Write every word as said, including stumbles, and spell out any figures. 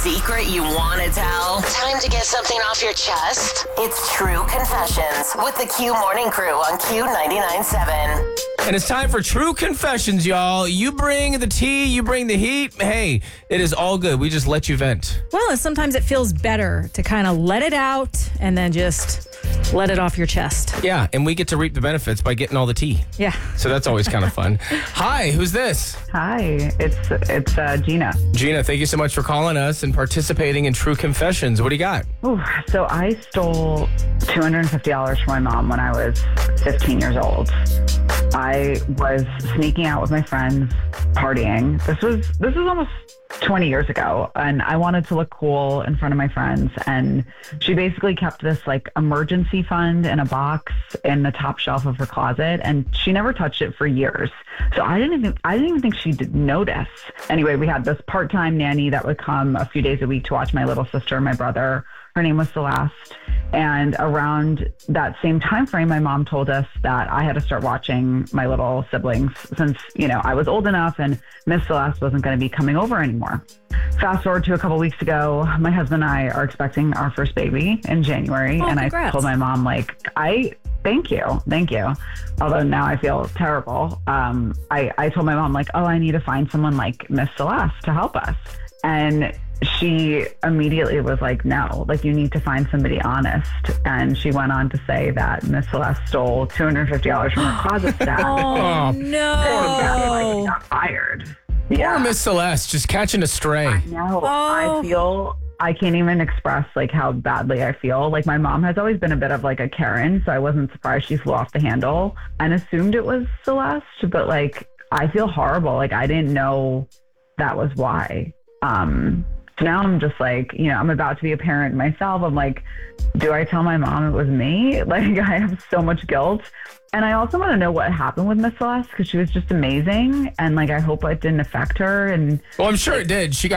secret you want to tell? Time to get something off your chest? It's True Confessions with the Q Morning Crew on Q ninety-nine point seven. And it's time for True Confessions, y'all. You bring the tea, you bring the heat. Hey, it is all good. We just let you vent. Well, and sometimes it feels better to kind of let it out and then just let it off your chest. Yeah, and we get to reap the benefits by getting all the tea. Yeah. So that's always kind of fun. Hi, who's this? Hi, it's it's uh, Gina. Gina, thank you so much for calling us and participating in True Confessions. What do you got? Ooh, so I stole two hundred fifty dollars from my mom when I was fifteen years old. I was sneaking out with my friends, partying. This was this was almost twenty years ago, and I wanted to look cool in front of my friends, and she basically kept this like emergency fund in a box in the top shelf of her closet, and she never touched it for years. So I didn't even I didn't even think she'd notice. Anyway, we had this part-time nanny that would come a few days a week to watch my little sister and my brother. Her name was Celeste. And around that same time frame, my mom told us that I had to start watching my little siblings since, you know, I was old enough and Miss Celeste wasn't going to be coming over anymore. Fast forward to a couple weeks ago, my husband and I are expecting our first baby in January. Oh, and congrats. I told my mom, like, I... Thank you. Thank you. Although now I feel terrible. Um, I, I told my mom, like, oh, I need to find someone like Miss Celeste to help us. And she immediately was like, no, like, you need to find somebody honest. And she went on to say that Miss Celeste stole two hundred fifty dollars from her closet stack. Oh, And no. got fired. Poor Miss Celeste, just catching a stray. No, Oh. I feel... I can't even express like how badly I feel. Like, my mom has always been a bit of like a Karen, so I wasn't surprised she flew off the handle and assumed it was Celeste. But like, I feel horrible. Like, I didn't know that was why. Um, so now I'm just like, you know, I'm about to be a parent myself. I'm like, do I tell my mom it was me? Like, I have so much guilt. And I also want to know what happened with Miss Celeste, because she was just amazing. And like, I hope it didn't affect her. And Well, I'm sure it did. She got